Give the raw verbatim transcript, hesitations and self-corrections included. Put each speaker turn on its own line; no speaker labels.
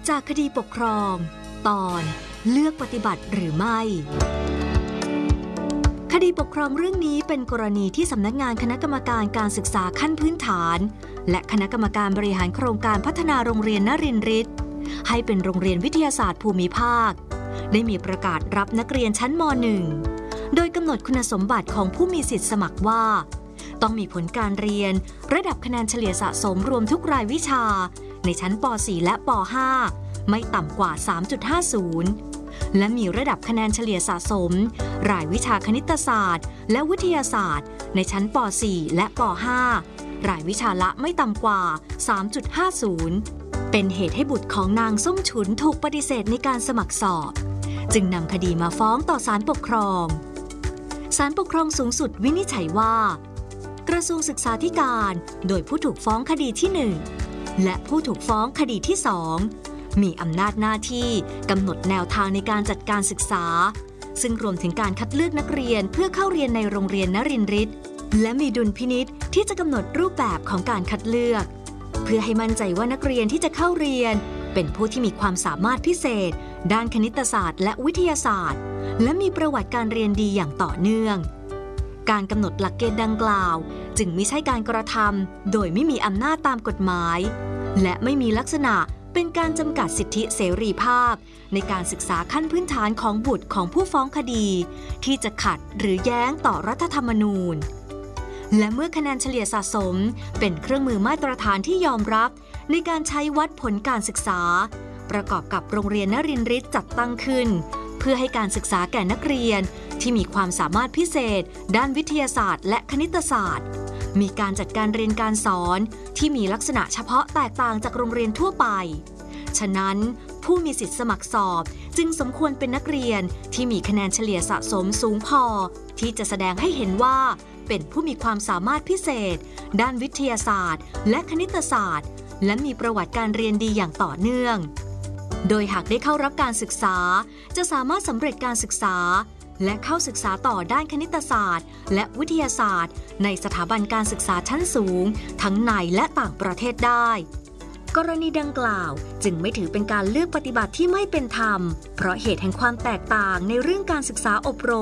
จากคดีปกครองตอนเลือกปฏิบัติหรือไม่คดีปกครองเรื่องนี้เป็นกรณีที่สำนักงานคณะกรรมการการศึกษาขั้นพื้นฐานและคณะกรรมการบริหารโครงการพัฒนาโรงเรียนนรินทร์ฤทธิ์ให้เป็นโรงเรียนวิทยาศาสตร์ภูมิภาคได้มีประกาศรับนักเรียนชั้นม หนึ่ง โดยกำหนดคุณสมบัติของผู้มีสิทธิสมัครว่าต้องมีผลการเรียนระดับคะแนนเฉลี่ยสะสมรวมทุกรายวิชาในชั้นป สี่ และป ห้า ไม่ต่ำกว่า สามจุดห้าศูนย์ และมีระดับคะแนนเฉลี่ยสะสมรายวิชาคณิตศาสตร์และวิทยาศาสตร์ในชั้นป สี่ และป ห้า รายวิชาละไม่ต่ำกว่า สามจุดห้าศูนย์ เป็นเหตุให้บุตรของนางส้มฉุนถูกปฏิเสธในการสมัครสอบจึงนำคดีมาฟ้องต่อศาลปกครองศาลปกครองสูงสุดวินิจฉัยว่ากระทรวงศึกษาธิการโดยผู้ถูกฟ้องคดีที่หนึ่งและผู้ถูกฟ้องคดีที่สองมีอำนาจหน้าที่กำหนดแนวทางในการจัดการศึกษาซึ่งรวมถึงการคัดเลือกนักเรียนเพื่อเข้าเรียนในโรงเรียนนรินทร์ฤทธิ์และมีดุลพินิจที่จะกำหนดรูปแบบของการคัดเลือกเพื่อให้มั่นใจว่านักเรียนที่จะเข้าเรียนเป็นผู้ที่มีความสามารถพิเศษด้านคณิตศาสตร์และวิทยาศาสตร์และมีประวัติการเรียนดีอย่างต่อเนื่องการกำหนดหลักเกณฑ์ดังกล่าวจึงไม่ใช่การกระทำโดยไม่มีอำนาจตามกฎหมายและไม่มีลักษณะเป็นการจำกัดสิทธิเสรีภาพในการศึกษาขั้นพื้นฐานของบุตรของผู้ฟ้องคดีที่จะขัดหรือแย้งต่อรัฐธรรมนูญและเมื่อคะแนนเฉลี่ยสะสมเป็นเครื่องมือมาตรฐานที่ยอมรับในการใช้วัดผลการศึกษาประกอบกับโรงเรียนนรินทร์ฤทธิ์จัดตั้งขึ้นเพื่อให้การศึกษาแก่นักเรียนที่มีความสามารถพิเศษด้านวิทยาศาสตร์และคณิตศาสตร์มีการจัดการเรียนการสอนที่มีลักษณะเฉพาะแตกต่างจากโรงเรียนทั่วไปฉะนั้นผู้มีสิทธิสมัครสอบจึงสมควรเป็นนักเรียนที่มีคะแนนเฉลี่ยสะสมสูงพอที่จะแสดงให้เห็นว่าเป็นผู้มีความสามารถพิเศษด้านวิทยาศาสตร์และคณิตศาสตร์และมีประวัติการเรียนดีอย่างต่อเนื่องโดยหากได้เข้ารับการศึกษาจะสามารถสำเร็จการศึกษาและเข้าศึกษาต่อด้านคณิตศาสตร์และวิทยาศาสตร์ในสถาบันการศึกษาชั้นสูงทั้งในและต่างประเทศได้กรณีดังกล่าวจึงไม่ถือเป็นการเลือกปฏิบัติที่ไม่เป็นธรรมเพราะเหตุแห่งความแตกต่างในเรื่องการศึกษาอบรม